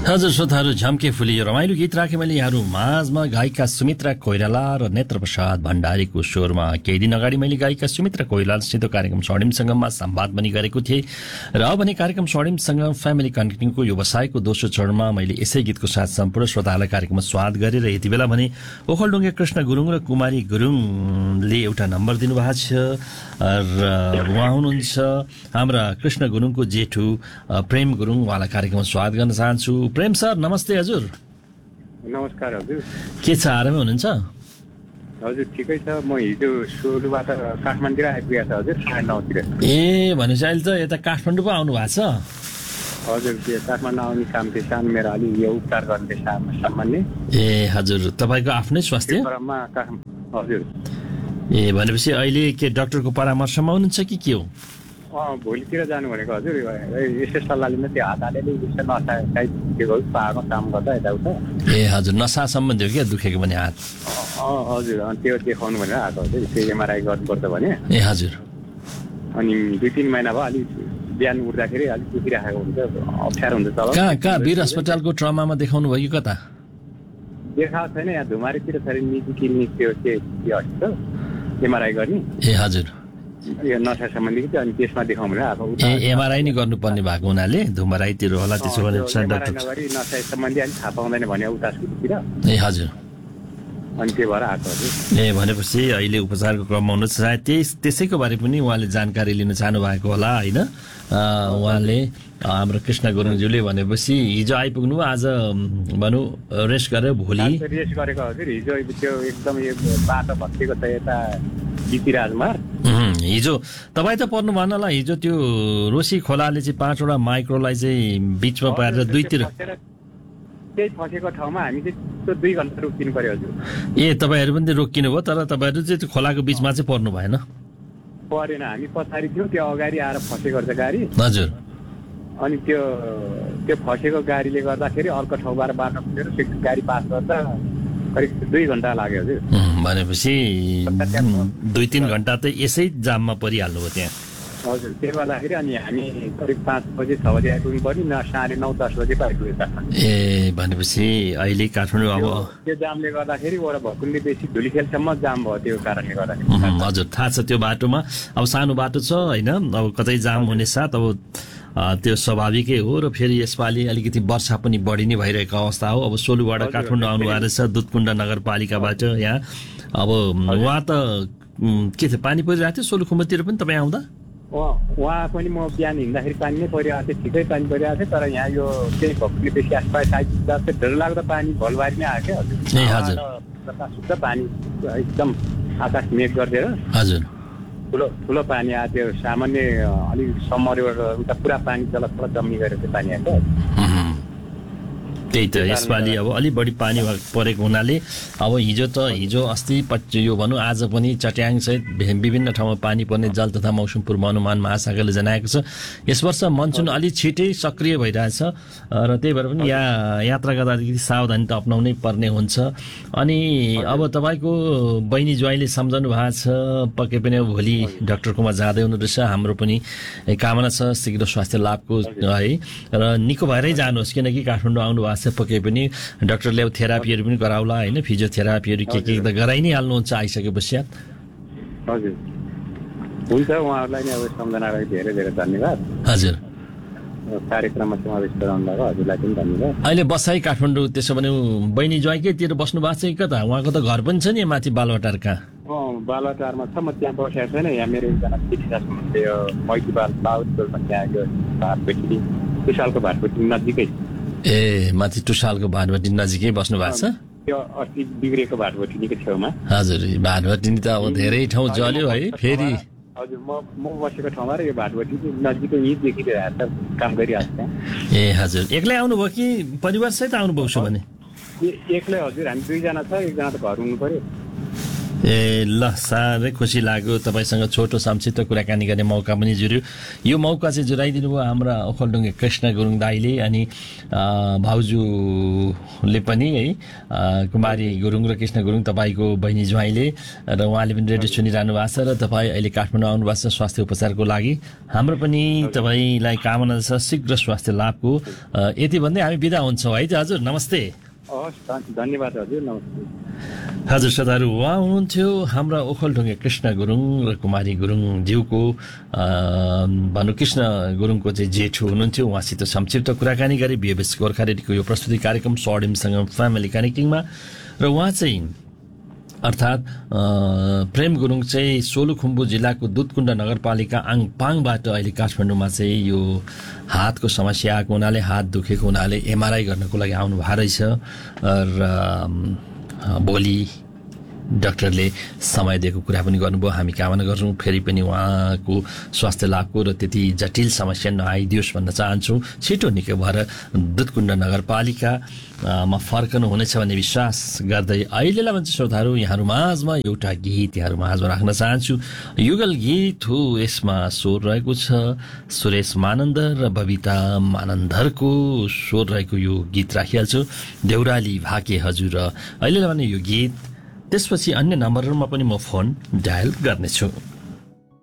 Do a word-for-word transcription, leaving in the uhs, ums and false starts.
हजुर श्रोताहरू, झम्के फुली यो रमाइलो गीत राखेँ मैले यहाँहरू माझमा। गायिका सुमित्रा कोइराला र नेत्र प्रसाद भण्डारीको स्वरमा केही दिन अगाडि मैले गायिका सुमित्रा कोइरालासित कार्यक्रम स्वर्णिम सङ्गममा संवाद पनि गरेको थिएँ। र अब भने कार्यक्रम स्वर्णिम सङ्गम फ्यामिली कनेक्टिङको व्यवसायको दोस्रो चरणमा मैले यसै गीतको साथ सम्पूर्ण श्रोताहरूलाई कार्यक्रममा स्वागत गरेर यति बेला भने ओखलढुङ्गे कृष्ण गुरुङ र कुमारी गुरुङले एउटा नम्बर दिनुभएको छ र उहाँ हुनुहुन्छ हाम्रा कृष्ण गुरुङको जेठु प्रेम गुरुङ। उहाँलाई कार्यक्रममा स्वागत गर्न चाहन्छु। प्रेम सर नमस्ते। हजुर नमस्कार हजुर, के छ, आरामै हुनुहुन्छ? हजुर ठिकै छ। म हिजो सोलुबाट काठमाडौँतिर आइपुगेको छ हजुर, साढे नौतिर। ए भनेपछि अहिले त यता काठमाडौँ पो आउनु भएको छ? हजुर त्यो काठमाडौँ आउने काम थियो, सानो मेरो अलि यो उपचार गर्ने सामान्य। ए हजुर, तपाईँको आफ्नै स्वास्थ्य? हजुर। ए भनेपछि अहिले के डाक्टरको परामर्शमा हुनुहुन्छ कि के हो? अँ भोलितिर जानु भनेको हजुर। यसै सल्लाह लिन त्यो हात हालेले नसा साइड दुखेको पाहाडमा काम गर्दा यताउता। ए हजुर, नसा सम्बन्धी हो क्या दुखेको भने हात? अँ हजुर, अनि त्यो देखाउनु भनेर आएको हजुर। त्यो एमआरआई गर्नुपर्छ भने। ए हजुर। अनि दुई तिन महिना भयो अलिक बिहान उठ्दाखेरि अलिक दुखिराखेको हुन्छ, अप्ठ्यारो हुन्छ तल। कहाँ कहाँ वीर अस्पतालको ट्रमामा देखाउनु भयो कि कता? देखाएको छैन, यहाँ धुमारीतिर छ निजी क्लिनिक त्यो त्यो हस्पिटल एमआरआई गर्ने। ए हजुर, यो नसा सम्बन्धी थियो, अनि त्यसमा देखाउँ भनेर आएको। ए एमआरआई नै गर्नुपर्ने भएको हुनाले धुमराईतिर होला त्यसो भने डाक्टर। नसा सम्बन्धी अलिक थाहा पाउँदैन भने उता सुतिर। ए हजुर, अनि त्यो भएर आएको हजुर। ए भनेपछि अहिले उपचारको क्रममा हुनुहुन्छ, सायद त्यस त्यसैको बारे पनि उहाँले जानकारी लिन चाहनु भएको होला होइन? उहाँले हाम्रो कृष्ण गुरुङज्यूले भनेपछि हिजो आइपुग्नु, आज भनौँ रेस्ट गरेर भोलि रेस्ट गरेको हजुर। हिजो त्यो एकदम यो बाटो भत्किएको छ यता बिपी राजमार्ग। हिजो तपाईँ त पर्नु भएन होला, हिजो त्यो रोसी खोलाले चाहिँ पाँचवटा माइक्रोलाई चाहिँ बिचमा पारेर दुईतिर त्यही फसेको ठाउँमा हामी चाहिँ त्यो दुई घन्टा रोकिनु पर्यो हजुर। ए तपाईँहरू पनि रोकिनु भयो, तर तपाईँहरू चाहिँ त्यो खोलाको बिचमा चाहिँ पर्नु भएन? परेन, हामी पछाडि थियौँ, त्यो अगाडि आएर फसेको छ गाडी। हजुर। अनि त्यो त्यो फसेको गाडीले गर्दाखेरि अर्को ठाउँबाट बाटो खुलेर त्यो गाडी पास गर्दा करिब दुई घन्टा लाग्यो हजुर। भनेपछि दुई तिन घन्टा त यसै जाममा परिहाल्नु भयो त्यहाँ? हजुर, त्यो गर्दाखेरि अनि हामी करिब पाँच बजे छ बजे आइपुग्नु पर्ने, न साढे नौ दस बजे आइपुग्यो काठमाडौँ। ए भनेपछि अहिले काठमाडौँ अब त्यो जामले गर्दाखेरि वडा भकुन्डी बेसी धुलीखेलसम्म जाम भयो त्यो कारणले गर्दाखेरि। हजुर थाहा छ त्यो बाटोमा अब सानो बाटो छ होइन, अब कतै जाम हुने साथ अब त्यो स्वाभाविकै हो। र फेरि यसपालि अलिकति वर्षा पनि बढी नै भइरहेको अवस्था हो। अब सोलुबाट काठमाडौँ आउनु भएको रहेछ दुधकुण्ड नगरपालिकाबाट यहाँ। अब उहाँ त के थियो, पानी परिरहेको थियो सोलुखुम्बुतिर पनि तपाईँ आउँदा? उहाँ पनि म बिहान हिँड्दाखेरि पानी नै परिरहेको थियो, ठिकै पानी परिरहेको थियो। तर यहाँ यो केही भक्कुले बेसी आसपास आइपुग्दा चाहिँ डर लाग्दो पानी भलबारी नै आएको थियो हजुर। शुद्ध पानी एकदम आकाश मेघ गरिदिएर हजुर ठुलो ठुलो पानी आयो। त्यो सामान्य अलिक समरबाट उता पुरा पानी जलस्थल जम्मी गरेर चाहिँ पानी आएको। त्यही त यसपालि अब अलिक बढी पानी परेको हुनाले अब हिजो त हिजो अस्ति यो भनौँ आज पनि चट्याङसहित विभिन्न ठाउँमा पानी पर्ने जल तथा मौसम पूर्वानुमान महाशाखाले जनाएको छ। यस वर्ष मनसुन अलिक छिटै सक्रिय भइरहेछ र त्यही भएर पनि यहाँ यात्रा गर्दाखेरि सावधानी त अप्नाउनै पर्ने हुन्छ। अनि अब तपाईँको बहिनी ज्वाइँले सम्झनु भएको छ, पक्कै पनि भोलि डाक्टरकोमा जाँदै हुनु रहेछ। हाम्रो पनि कामना छ शीघ्र स्वास्थ्य लाभको है, र निको भएरै जानुहोस्, किनकि काठमाडौँ आउनु भएको छ। पक्कै पनि डाक्टरले अब थेरापीहरू पनि गराउला होइन, फिजियोथेरापीहरू के के त गराइ नै हाल्नुहुन्छ आइसके पश्चात। हजुर हुन्छ, उहाँहरूलाई नै अब सम्झनालाई धेरै धेरै धन्यवाद। हजुर कार्यक्रममा समावेश गराउनुभएको हजुरलाई पनि धन्यवाद। अहिले बसाइ काठमाडौँ त्यसो भने बहिनी ज्वाइँकैतिर बस्नु भएको छ कि कता? उहाँको त घर पनि छ नि माथि बालवाटार कहाँ? अँ बालवाटारमा छ, म त्यहाँ बसेको छैन। यहाँ मेरो एकजना चिठिराज हुनुहुन्थ्यो यो मैतीबाल बाहुटमा, त्यहाँ यो भाटभेटी टुसालको भाटभेटी नजिकै। ए माथि टुसालको भाटभेटी नजिकै बस्नु भएको छ? त्यो अस्ति बिग्रेको भाटभेटीको छेउमा। हजुर भाटभेटी त अब धेरै ठाउँ जल्यो है फेरि। हजुर म म बसेको ठाउँमा र यो भाटभेटी नजिकै यहीँ देखिरहेको छ, काम गरिरहेको छ। ए हजुर, एक्लै आउनुभयो कि परिवारसहित आउनुभयो उसो भने? एक्लै हजुर, हामी दुईजना छ, एकजना त घर हुनु पर्यो। ए ल साह्रै खुसी लाग्यो तपाईँसँग छोटो संक्षिप्त कुराकानी गर्ने मौका पनि जुर्यो। यो मौका चाहिँ जुराइदिनु भयो हाम्रा ओखलढुङ्गे कृष्ण गुरुङ दाईले अनि भाउजूले पनि है कुमारी गुरुङ र कृष्ण गुरुङ तपाईँको बहिनी ज्वाइँले र उहाँले पनि रेडियो सुनिरहनु भएको छ र तपाईँ अहिले काठमाडौँ आउनु भएको छ स्वास्थ्य उपचारको लागि। हाम्रो पनि तपाईँलाई कामना छ शीघ्र स्वास्थ्य लाभको। यति भन्दै हामी बिदा हुन्छौँ है त हजुर। नमस्ते। धन्यवाद हजुर। नमस्ते हजुर। श्रोताहरू उहाँ हुनुहुन्थ्यो हाम्रा ओखलढुङ्गे कृष्ण गुरुङ र कुमारी गुरुङ ज्यूको भनौँ कृष्ण गुरुङको चाहिँ जेठो हुनुहुन्थ्यो। उहाँसित संक्षिप्त कुराकानी गरी बिएबएस गोर्खा रेडियोको यो प्रस्तुति कार्यक्रम सडिमसँग फ्यामिली कनेक्टिङमा। र उहाँ चाहिँ अर्थात् प्रेम गुरुङ चाहिँ सोलुखुम्बु जिल्लाको दुधकुण्ड नगरपालिका आङपाङबाट अहिले काठमाडौँमा चाहिँ यो हातको समस्या आएको हुनाले हात दुखेको हुनाले एमआरआई गर्नको लागि आउनु भएको रहेछ र भोलि डाक्टरले समय दिएको कुरा पनि गर्नुभयो। हामी कामना गर्छौँ फेरि पनि उहाँको स्वास्थ्य लाभको र त्यति जटिल समस्या नआइदियोस् भन्न चाहन्छौँ। छिटो निकै भएर दुधकुण्ड नगरपालिकामा फर्कनु हुनेछ भन्ने विश्वास गर्दै अहिलेलाई भन्छ श्रोताहरू यहाँहरू माझमा एउटा गीत यहाँहरू माझमा राख्न चाहन्छु। युगल गीत हो, यसमा स्वर रहेको छ सुरेश मानन्द र बबिता मानन्दरको स्वर रहेको यो गीत राखिहाल्छु। देउराली भाके हजुर। अहिलेलाई भने यो गीत त्यसपछि अन्य नम्बरहरूमा पनि म फोन डायल गर्नेछु।